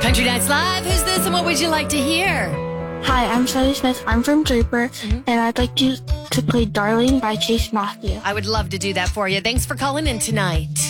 Country Nights Live. Who's this and what would you like to hear? Hi, I'm Shelley Smith. I'm from Draper, and I'd like you to play Darling by Chase Matthew. I would love to do that for you. Thanks for calling in tonight.